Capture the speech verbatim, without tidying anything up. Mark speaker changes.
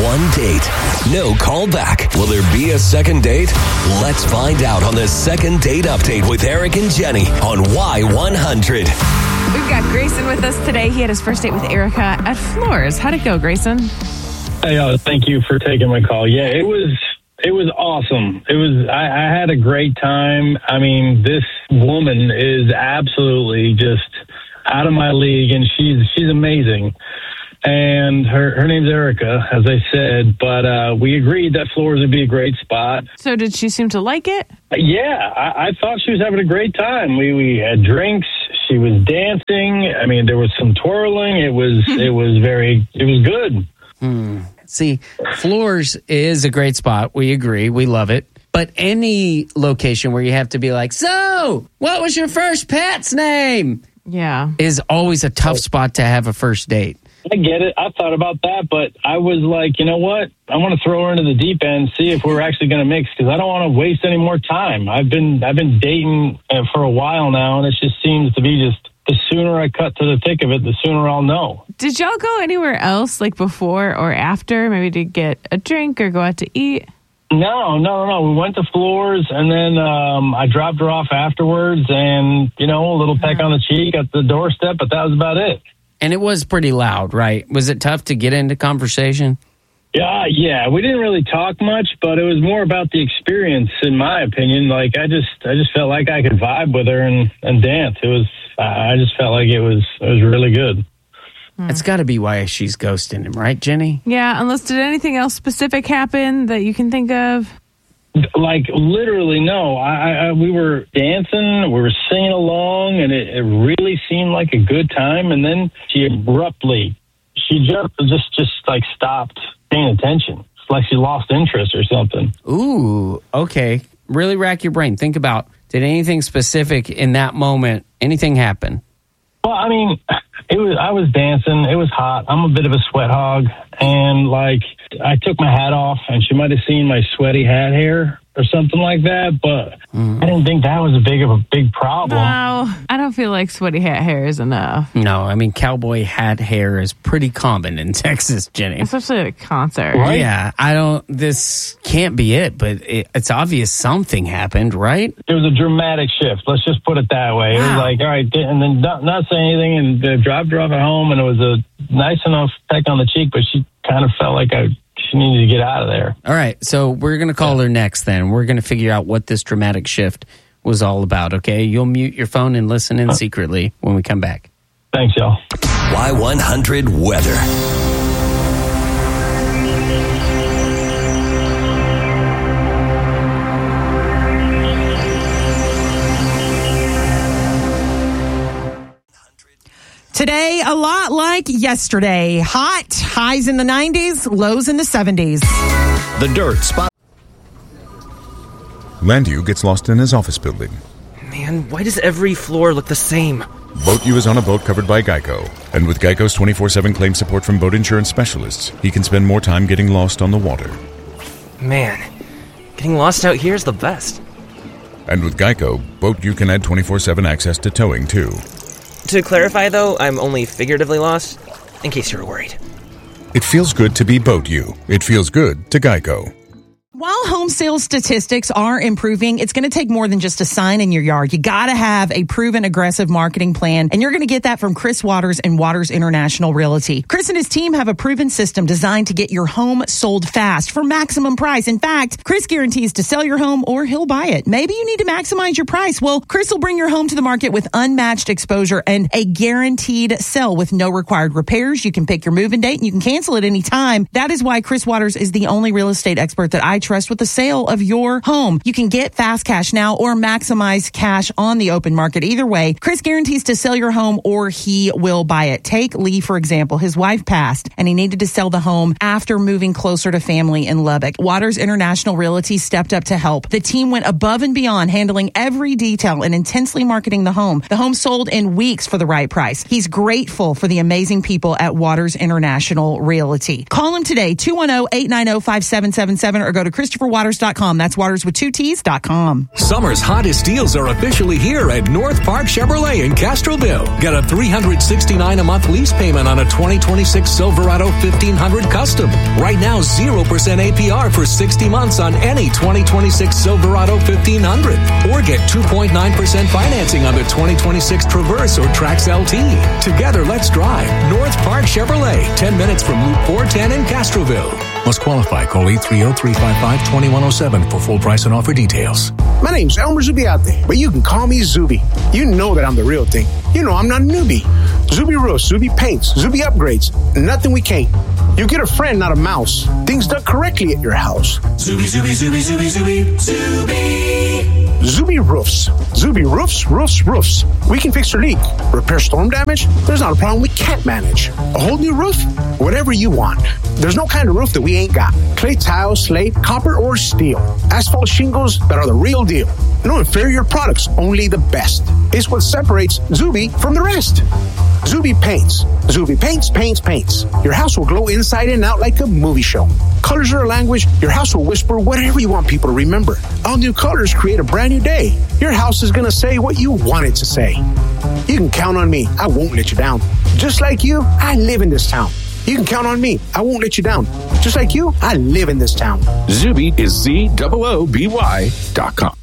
Speaker 1: one date, no callback. Will there be a second date? Let's find out on the Second Date Update with Eric and Jenny on Y one hundred.
Speaker 2: We've got Grayson with us today. He had his first date with Erica at Floors. How'd it go, Grayson?
Speaker 3: Hey, uh, thank you for taking my call. Yeah, it was it was awesome. It was. I, I had a great time. I mean, this woman is absolutely just out of my league, and she's she's amazing. And her her name's Erica, as I said. But uh, we agreed that Floors would be a great spot.
Speaker 2: So did she seem to like it?
Speaker 3: Yeah, I, I thought she was having a great time. We we had drinks. She was dancing. I mean, there was some twirling. It was it was very it was good.
Speaker 4: Hmm. See, Floors is a great spot. We agree. We love it. But any location where you have to be like, so, what was your first pet's name?
Speaker 2: Yeah.
Speaker 4: Is always a tough spot to have a first date.
Speaker 3: I get it. I thought about that, but I was like, you know what? I want to throw her into the deep end, see if we're actually going to mix, because I don't want to waste any more time. I've been I've been dating uh, for a while now, and it just seems to be just the sooner I cut to the thick of it, the sooner I'll know.
Speaker 2: Did y'all go anywhere else, like before or after, maybe to get a drink or go out to eat?
Speaker 3: No, no, no. We went to Floors, and then um, I dropped her off afterwards, and, you know, a little peck on the cheek at the doorstep, but that was about it.
Speaker 4: And it was pretty loud, right? Was it tough to get into conversation?
Speaker 3: Yeah, yeah. We didn't really talk much, but it was more about the experience, in my opinion. Like, I just I just felt like I could vibe with her and, and dance. It was, uh, I just felt like it was it was really good.
Speaker 4: That's got to be why she's ghosting him, right, Jenny?
Speaker 2: Yeah, unless did anything else specific happen that you can think of?
Speaker 3: Like, literally, no. I, I we were dancing, we were singing along, and it, it really seemed like a good time. And then she abruptly, she just just just like stopped paying attention. It's like she lost interest or something.
Speaker 4: Ooh, okay. Really rack your brain. Think about, did anything specific in that moment, anything happen?
Speaker 3: Well, I mean, it was. I was dancing. It was hot. I'm a bit of a sweat hog, and like I took my hat off, and she might have seen my sweaty hat hair or something like that. But mm. I didn't think that was a big of a big problem.
Speaker 2: No, I don't feel like sweaty hat hair is enough.
Speaker 4: No, I mean cowboy hat hair is pretty common in Texas, Jenny,
Speaker 2: especially at a concert.
Speaker 4: Right? Yeah, I don't. This can't be it, but it, it's obvious something happened, right?
Speaker 3: It was a dramatic shift. Let's just put it that way. Wow. It was like, all right, and then not, not saying anything, and uh, dropped her off at home, and it was a nice enough peck on the cheek, but she kind of felt like I. She needed to get out of there.
Speaker 4: All right, so we're going to call yeah. her next then. We're going to figure out what this dramatic shift was all about, okay? You'll mute your phone and listen in huh. secretly when we come back.
Speaker 3: Thanks, y'all.
Speaker 1: Y one hundred weather.
Speaker 5: Today, a lot like yesterday. Hot, highs in the nineties, lows in the seventies.
Speaker 1: The Dirt Spot.
Speaker 6: Landu gets lost in his office building.
Speaker 7: Man, why does every floor look the same?
Speaker 6: Boat U is on a boat covered by Geico. And with Geico's twenty-four seven claim support from boat insurance specialists, he can spend more time getting lost on the water.
Speaker 7: Man, getting lost out here is the best.
Speaker 6: And with Geico, Boat U can add twenty-four seven access to towing, too.
Speaker 7: To clarify, though, I'm only figuratively lost, in case you were worried.
Speaker 6: It feels good to be Boat U. It feels good to Geico.
Speaker 5: While home sales statistics are improving, it's going to take more than just a sign in your yard. You got to have a proven aggressive marketing plan, and you're going to get that from Chris Waters and Waters International Realty. Chris and his team have a proven system designed to get your home sold fast for maximum price. In fact, Chris guarantees to sell your home or he'll buy it. Maybe you need to maximize your price. Well, Chris will bring your home to the market with unmatched exposure and a guaranteed sell with no required repairs. You can pick your move-in date and you can cancel at any time. That is why Chris Waters is the only real estate expert that I trust with the sale of your home. You can get fast cash now or maximize cash on the open market. Either way, Chris guarantees to sell your home or he will buy it. Take Lee, for example. His wife passed and he needed to sell the home after moving closer to family in Lubbock. Waters International Realty stepped up to help. The team went above and beyond, handling every detail and intensely marketing the home. The home sold in weeks for the right price. He's grateful for the amazing people at Waters International Realty. Call him today, two one zero, eight nine zero, five seven seven seven, or go to Christopher Waters dot com. That's Waters with two T's dot com.
Speaker 8: Summer's hottest deals are officially here at North Park Chevrolet in Castroville. Get a three hundred sixty-nine dollars a month lease payment on a twenty twenty-six Silverado fifteen hundred Custom. Right now, zero percent A P R for sixty months on any twenty twenty-six Silverado fifteen hundred. Or get two point nine percent financing on the twenty twenty-six Traverse or Trax L T. Together, let's drive. North Park Chevrolet, ten minutes from Loop four ten in Castroville. Must qualify. Call eight three zero, three five five, two one zero seven for full price and offer details.
Speaker 9: My name's Elmer Zubiate, but you can call me Zuby. You know that I'm the real thing. You know I'm not a newbie. Zuby Roofs, Zuby Paints, Zuby Upgrades, nothing we can't. You get a friend, not a mouse. Things done correctly at your house.
Speaker 10: Zuby, Zuby, Zuby, Zuby, Zuby, Zuby.
Speaker 9: Zuby Roofs. Zuby Roofs, Roofs, Roofs. We can fix your leak, repair storm damage. There's not a problem we can't manage. A whole new roof? Whatever you want. There's no kind of roof that we ain't got. Clay tile, slate, copper, or steel. Asphalt shingles that are the real deal. No inferior products, only the best. It's what separates Zuby from the rest. Zuby Paints. Zuby Paints, paints, paints. Your house will glow inside and out like a movie show. Colors are a language. Your house will whisper whatever you want people to remember. All new colors create a brand new day. Your house is going to say what you want it to say. You can count on me. I won't let you down. Just like you, I live in this town. You can count on me. I won't let you down. Just like you, I live in this town.
Speaker 11: Zuby is Z O O B Y dot com.